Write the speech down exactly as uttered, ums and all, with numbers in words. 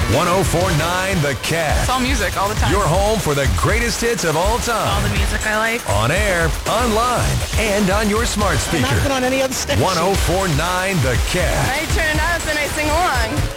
one oh four point nine The Cat. It's all music all the time. Your home for the greatest hits of all time. All the music I like. On air, online, and on your smart speaker. Not on any other station. one oh four point nine The Cat. I turn it up and I sing along.